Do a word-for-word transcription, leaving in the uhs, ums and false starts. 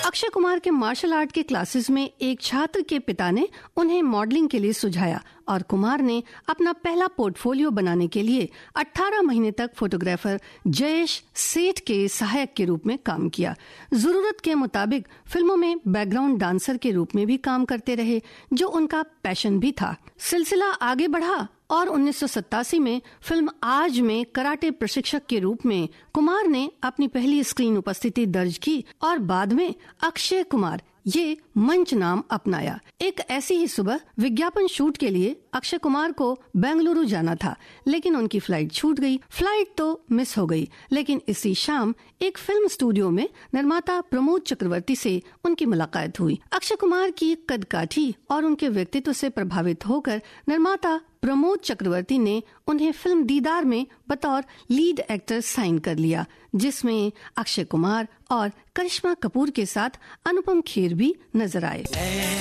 अक्षय कुमार के martial art के classes में एक छात्र के पिता ने उन्हें मॉडलिंग के लिए सुझाया और कुमार ने अपना पहला पोर्टफोलियो बनाने के लिए अठारह महीने तक फोटोग्राफर जयेश सेठ के सहायक के रूप में काम किया। जरूरत के मुताबिक फिल्मों में बैकग्राउंड डांसर के रूप में भी काम करते रहे, जो उनका पैशन भी था। सिलसिला आगे बढ़ा और उन्नीस सौ सत्तासी में फिल्म आज में कराटे प्रशिक्षक के रूप में कुमार ने अपनी पहली स्क्रीन उपस्थिति दर्ज की और बाद में अक्षय कुमार ये मंच नाम अपनाया। एक ऐसी ही सुबह विज्ञापन शूट के लिए अक्षय कुमार को बेंगलुरु जाना था, लेकिन उनकी फ्लाइट छूट गई। फ्लाइट तो मिस हो गई, लेकिन इसी शाम एक फिल्म स्टूडियो में निर्माता प्रमोद चक्रवर्ती से उनकी मुलाकात हुई। अक्षय कुमार की कदकाठी और उनके व्यक्तित्व से प्रभावित होकर निर्माता प्रमोद चक्रवर्ती ने उन्हें फिल्म दीदार में बतौर लीड एक्टर साइन कर लिया, जिसमें अक्षय कुमार और करिश्मा कपूर के साथ अनुपम खेर भी नजर आए।